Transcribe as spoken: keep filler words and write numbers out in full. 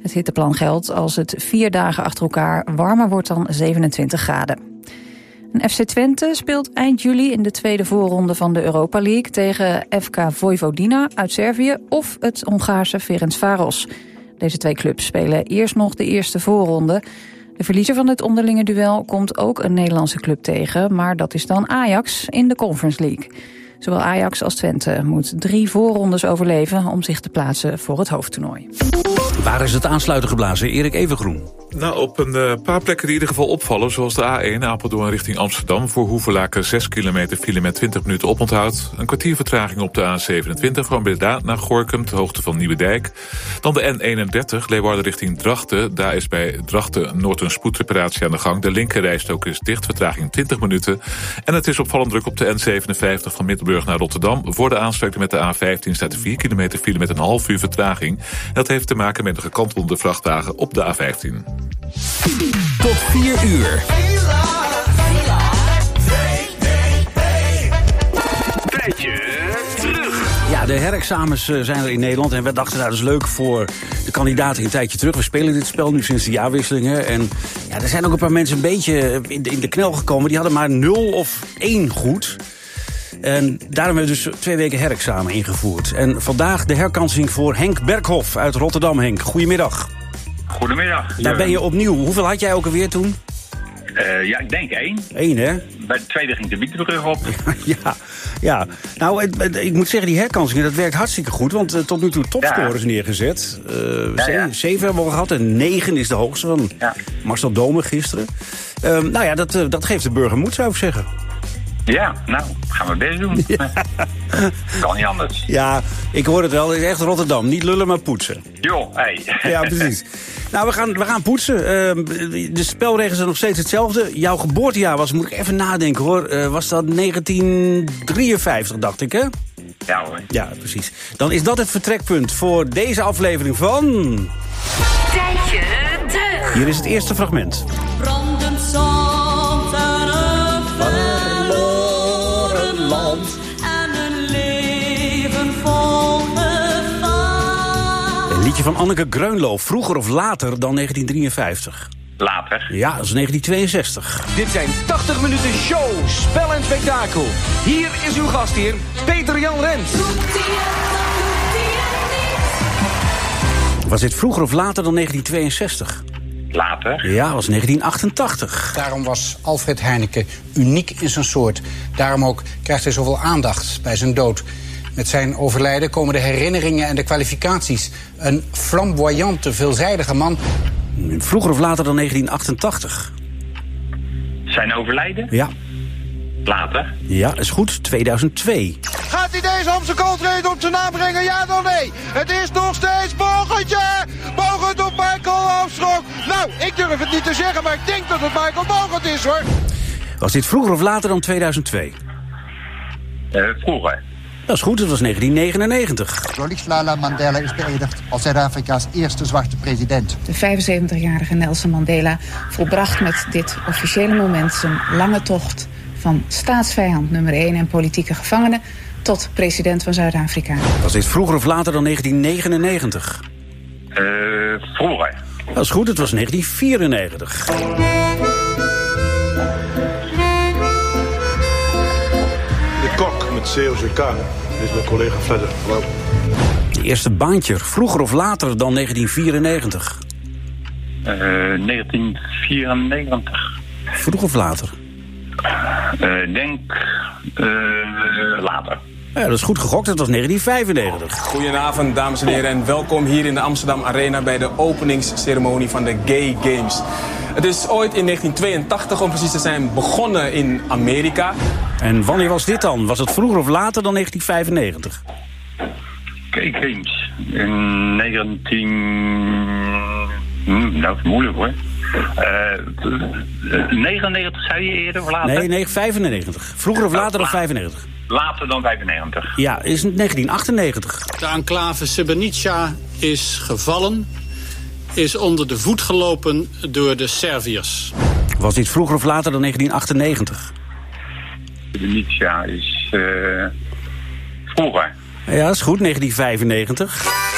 Het hitteplan geldt als het vier dagen achter elkaar warmer wordt dan zevenentwintig graden. En F C Twente speelt eind juli in de tweede voorronde van de Europa League tegen F K Vojvodina uit Servië of het Hongaarse Ferencváros. Deze twee clubs spelen eerst nog de eerste voorronde. De verliezer van het onderlinge duel komt ook een Nederlandse club tegen, maar dat is dan Ajax in de Conference League. Zowel Ajax als Twente moet drie voorrondes overleven om zich te plaatsen voor het hoofdtoernooi. Waar is het aansluiten geblazen? Erik Evengroen. Nou, op een uh, paar plekken die in ieder geval opvallen, zoals de A één Apeldoorn richting Amsterdam. Voor Hoevelaken zes kilometer file met twintig minuten oponthoud. Een kwartier vertraging op de A zevenentwintig van Breda naar Gorinchem, ter hoogte van Nieuwedijk. Dan de N eenendertig, Leeuwarden richting Drachten. Daar is bij Drachten Noord een spoedreparatie aan de gang. De linkerrijstrook is dicht, vertraging twintig minuten. En het is opvallend druk op de N zevenenvijftig van Middelburg naar Rotterdam. Voor de aansluiting met de A vijftien staat er vier kilometer file met een half uur vertraging. Dat heeft te maken met de gekantelde vrachtwagen op de A vijftien. Tot vier uur. Tijdje terug. Ja, de herexamens zijn er in Nederland. En we dachten, nou, dat is leuk voor de kandidaten een tijdje terug. We spelen dit spel nu sinds de jaarwisselingen. En ja, er zijn ook een paar mensen een beetje in de, in de knel gekomen. Die hadden maar nul of één goed. En daarom hebben we dus twee weken herexamen ingevoerd. En vandaag de herkansing voor Henk Berghoff uit Rotterdam. Henk, goedemiddag. Goedemiddag. Daar ben je opnieuw. Hoeveel had jij ook alweer toen? Uh, ja, ik denk één. Eén, hè? Bij de tweede ging de bietenbrug op. ja, ja. Nou, het, het, ik moet zeggen, die herkansingen, dat werkt hartstikke goed. Want uh, tot nu toe topscorers ja. neergezet. Uh, ja, zeven, ja. zeven hebben we al gehad en negen is de hoogste van ja. Marcel Domen gisteren. Uh, nou ja, dat, uh, dat geeft de burger moed, zou ik zeggen. Ja, nou, gaan we best doen. Ja. Kan niet anders. Ja, ik hoor het wel. Het is echt Rotterdam. Niet lullen, maar poetsen. Jo, hey. Ja, precies. Nou, we gaan, we gaan poetsen. Uh, de spelregels zijn nog steeds hetzelfde. Jouw geboortejaar was, moet ik even nadenken hoor, uh, was dat negentien drieënvijftig, dacht ik, hè? Ja hoor. Ja, precies. Dan is dat het vertrekpunt voor deze aflevering van... Tijdje terug. Hier is het eerste fragment. Brandend zand en een verloren land en een leven vol gevaar. Een liedje van Anneke Greunlo, vroeger of later dan negentien drieënvijftig. Later. Ja, dat is negentien tweeënzestig. Dit zijn tachtig minuten show, spel en spektakel. Hier is uw gastheer, Peter-Jan Rens. Was dit vroeger of later dan negentien tweeënzestig? Later. Ja, dat was negentien achtentachtig. Daarom was Alfred Heineken uniek in zijn soort. Daarom ook krijgt hij zoveel aandacht bij zijn dood. Met zijn overlijden komen de herinneringen en de kwalificaties. Een flamboyante, veelzijdige man. Vroeger of later dan negentien achtentachtig? Zijn overlijden? Ja. Later. Ja, is goed. tweeduizend twee. Gaat hij deze op zijn kooltreden op zijn naam brengen? Ja dan nee? Het is nog steeds Bogentje! Bogert op Michael Hoofdschok. Nou, ik durf het niet te zeggen, maar ik denk dat het Michael Bogert is, hoor. Was dit vroeger of later dan tweeduizend twee? Uh, vroeger. Dat is goed, het was negentien negenennegentig. Rolihlahla Mandela is beëdigd als Zuid-Afrika's eerste zwarte president. De vijfenzeventigjarige Nelson Mandela volbracht met dit officiële moment zijn lange tocht van staatsvijand nummer één en politieke gevangene tot president van Zuid-Afrika. Was dit vroeger of later dan negentien negenennegentig? Uh, vroeger. Dat is goed, het was negentien vierennegentig. De kok met C O C K. Dit is mijn collega Fledder. Hallo. De eerste baantje, vroeger of later dan negentien vierennegentig? Uh, negentien vierennegentig. Vroeg of later? Ik uh, denk uh, later. Ja, dat is goed gegokt, het was negentien vijfennegentig. Goedenavond, dames en heren, en welkom hier in de Amsterdam Arena bij de openingsceremonie van de Gay Games. Het is ooit in negentien tweeëntachtig, om precies te zijn, begonnen in Amerika. En wanneer was dit dan? Was het vroeger of later dan negentien vijfennegentig? Gay Games in negentien... Hm, dat is moeilijk hoor. Uh, negenennegentig zei je eerder of later? Nee, negentien vijfennegentig. Vroeger of later dan vijfennegentig? Later dan vijfennegentig. Ja, is negentien achtennegentig. De enclave Srebrenica is gevallen, is onder de voet gelopen door de Serviërs. Was dit vroeger of later dan negentien achtennegentig? Srebrenica is uh, vroeger. Ja, dat is goed, negentien vijfennegentig.